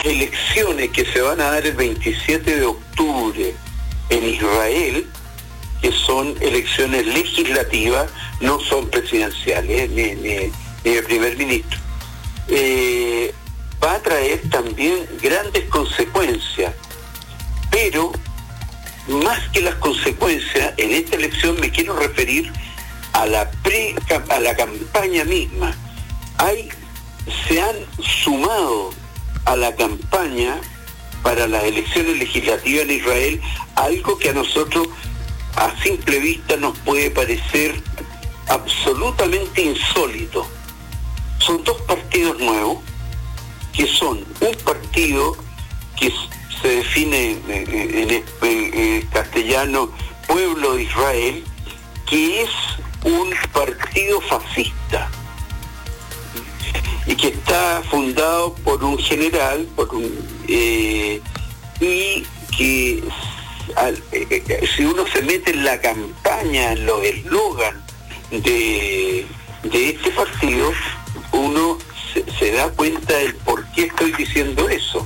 las elecciones que se van a dar el 27 de octubre en Israel, que son elecciones legislativas, no son presidenciales, ni de primer ministro, va a traer también grandes consecuencias, pero más que las consecuencias, en esta elección me quiero referir a la campaña misma. Se han sumado a la campaña para las elecciones legislativas en Israel algo que a nosotros a simple vista nos puede parecer absolutamente insólito. Son dos partidos nuevos, que son un partido que se define en castellano Pueblo de Israel, que es un partido fascista y que está fundado por un general, y que si uno se mete en la campaña, en los eslogans de este partido, uno se da cuenta del por qué estoy diciendo eso.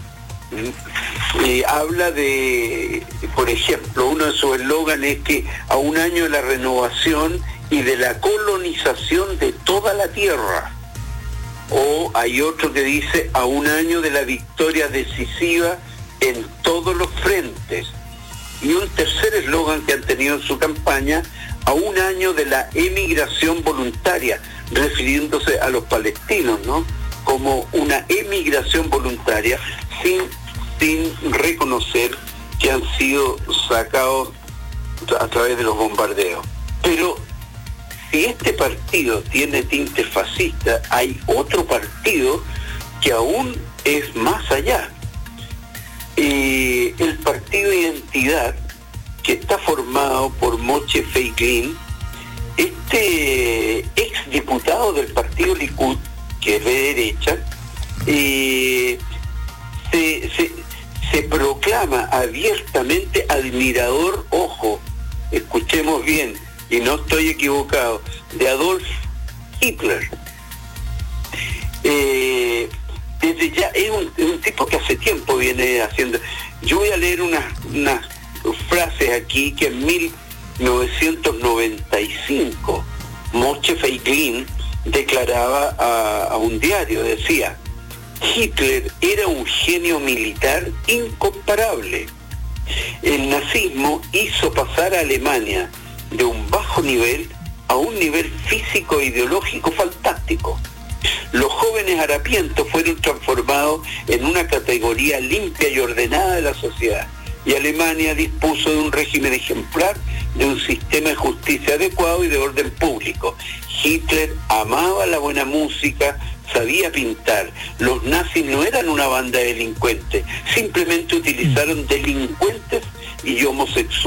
Habla de, por ejemplo, uno de sus eslogans es que a un año de la renovación y de la colonización de toda la tierra. O hay otro que dice a un año de la victoria decisiva en todos los frentes. Y un tercer eslogan que han tenido en su campaña, a un año de la emigración voluntaria, refiriéndose a los palestinos, ¿no? Como una emigración voluntaria sin reconocer que han sido sacados a través de los bombardeos. Pero si este partido tiene tinte fascista, hay otro partido que aún es más allá. El partido Identidad, que está formado por Moshe Feiglin, este exdiputado del partido Likud, que es de derecha, se proclama abiertamente admirador, ojo, escuchemos bien, y no estoy equivocado, de Adolf Hitler. Desde ya es un tipo que hace tiempo viene haciendo. Yo voy a leer unas frases aquí que en 1995 Moshe Feiglin declaraba a un diario, decía: Hitler era un genio militar incomparable. El nazismo hizo pasar a Alemania de un bajo nivel a un nivel físico e ideológico fantástico. Los jóvenes harapientos fueron transformados en una categoría limpia y ordenada de la sociedad, y Alemania dispuso de un régimen ejemplar, de un sistema de justicia adecuado y de orden público. Hitler amaba la buena música, sabía pintar. Los nazis no eran una banda de delincuentes, simplemente utilizaron delincuentes y homosexuales